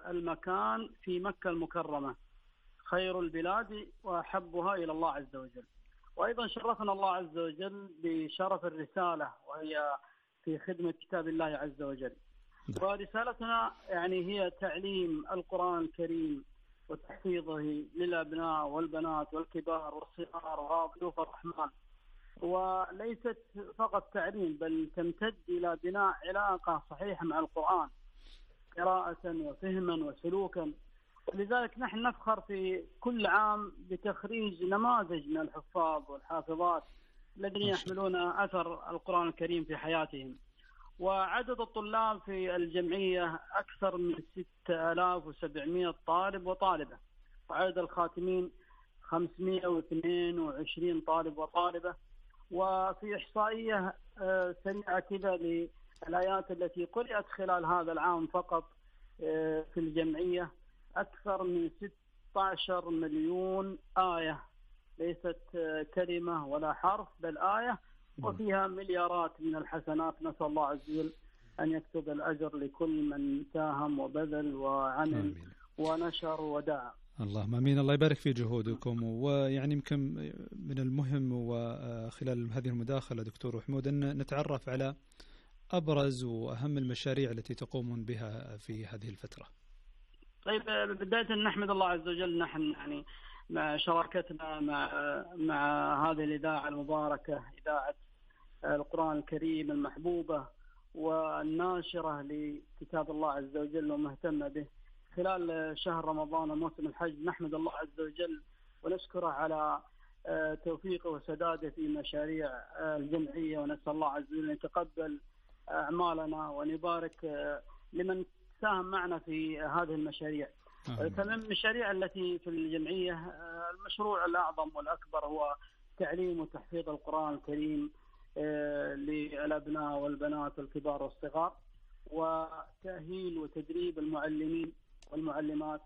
المكان في مكة المكرمة، خير البلاد وأحبها إلى الله عز وجل. وأيضا شرفنا الله عز وجل بشرف الرسالة، وهي في خدمة كتاب الله عز وجل. ورسالتنا يعني هي تعليم القرآن الكريم وتحفيظه للأبناء والبنات والكبار والصغار وضيوف الرحمن، وليست فقط تعليم بل تمتد إلى بناء علاقة صحيحة مع القرآن قراءة وفهما وسلوكا. ولذلك نحن نفخر في كل عام بتخريج نماذج من الحفاظ والحافظات الذين يحملون أثر القرآن الكريم في حياتهم. وعدد الطلاب في الجمعية أكثر من 6700 طالب وطالبة، وعدد الخاتمين 522 طالب وطالبة. وفي إحصائية سريعة كذا للآيات التي قرأت خلال هذا العام فقط في الجمعية أكثر من 16 مليون آية، ليست كلمة ولا حرف بل آية، وفيها مليارات من الحسنات. نسأل الله عز وجل أن يكتب الأجر لكل من ساهم وبذل وعمل ونشر ودعا. اللهم امين. الله يبارك في جهودكم. ويعني يمكن من المهم وخلال هذه المداخلة دكتور حمود أن نتعرف على أبرز وأهم المشاريع التي تقومون بها في هذه الفترة. طيب، بداية نحمد الله عز وجل، نحن يعني مع شراكتنا مع هذه الإذاعة المباركة، إذاعة القرآن الكريم المحبوبة والناشرة لكتاب الله عز وجل ومهتمة به خلال شهر رمضان وموسم الحج. نحمد الله عز وجل ونشكره على توفيقه وسداده في مشاريع الجمعية، ونسأل الله عز وجل أن يتقبل أعمالنا وأن يبارك لمن ساهم معنا في هذه المشاريع. فمن المشاريع التي في الجمعية المشروع الأعظم والأكبر هو تعليم وتحفيظ القرآن الكريم للأبناء والبنات والكبار والصغار، وتأهيل وتدريب المعلمين والمعلمات،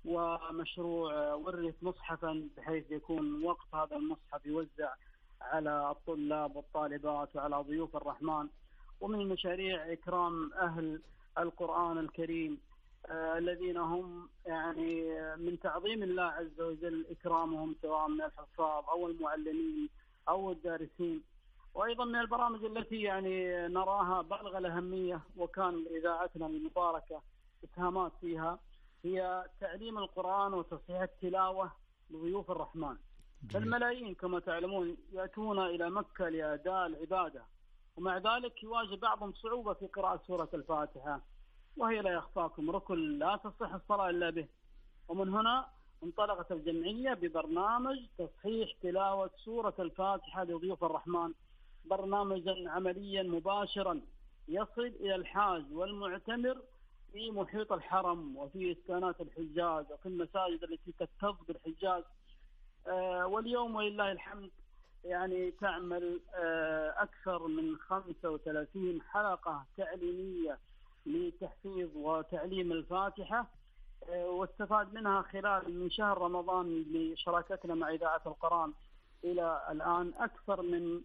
ومشروع ورث مصحفا بحيث يكون وقت هذا المصحف يوزع على الطلاب والطالبات وعلى ضيوف الرحمن. ومن المشاريع إكرام أهل القرآن الكريم الذين هم يعني من تعظيم الله عز وجل إكرامهم، سواء من الحفاظ أو المعلمين أو الدارسين. وأيضا من البرامج التي يعني نراها بالغ الأهمية وكان إذاعتنا المباركة إسهامات فيها هي تعليم القرآن وتصحيح التلاوة لضيوف الرحمن. فالملايين كما تعلمون يأتون إلى مكة لأداء العبادة، ومع ذلك يواجه بعضهم صعوبة في قراءة سورة الفاتحة، وهي لا يخفاكم ركن لا تصح الصلاة إلا به. ومن هنا انطلقت الجمعية ببرنامج تصحيح تلاوة سورة الفاتحة لضيوف الرحمن، برنامجا عمليا مباشرا يصل إلى الحاج والمعتمر في محيط الحرم وفي إسكانات الحجاج وفي المساجد التي تكتظ بالحجاج. واليوم ولله الحمد يعني تعمل أكثر من 35 حلقة تعليمية لتحفيظ وتعليم الفاتحة، واستفاد منها خلال من شهر رمضان لشراكتنا مع إذاعة القرآن إلى الآن أكثر من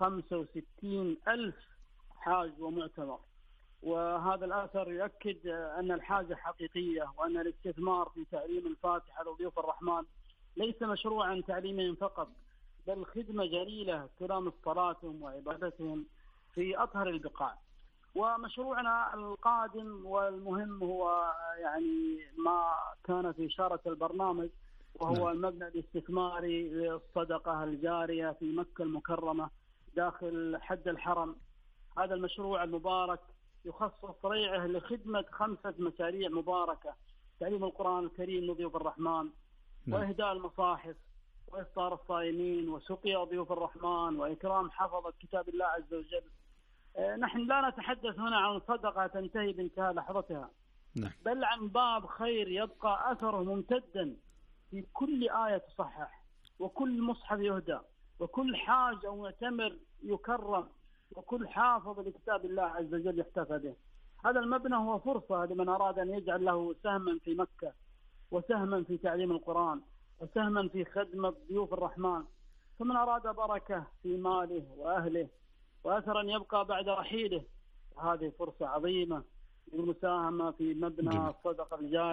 65 ألف حاج ومعتمر. وهذا الأثر يؤكد أن الحاجة حقيقية، وأن الاستثمار في تعليم الفاتحة لضيوف الرحمن ليس مشروعا تعليميا فقط، بل خدمة جليلة تلامس صلاتهم وعبادتهم في أطهر البقاع. ومشروعنا القادم والمهم هو يعني ما كان في إشارة البرنامج، وهو المبنى الاستثماري للصدقة الجارية في مكة المكرمة داخل حد الحرم. هذا المشروع المبارك يخصص ريعه لخدمة 5 مشاريع مباركة: تعليم القرآن الكريم لضيوف الرحمن، وإهداء المصاحف، وإفطار الصائمين، وسقيا ضيوف الرحمن، وإكرام حفظة كتاب الله عز وجل. نحن لا نتحدث هنا عن صدقة تنتهي بانتهاء لحظتها، بل عن باب خير يبقى أثره ممتدا في كل آية تصحح، وكل مصحف يهدى، وكل حاج أو معتمر يكرم، وكل حافظ لكتاب الله عز وجل يحتفى به. هذا المبنى هو فرصة لمن أراد أن يجعل له سهما في مكة، وسهما في تعليم القرآن، وسهما في خدمة ضيوف الرحمن. فمن أراد بركة في ماله وأهله وأثرا يبقى بعد رحيله، هذه فرصة عظيمة للمساهمة في مبنى الصدقة الجارية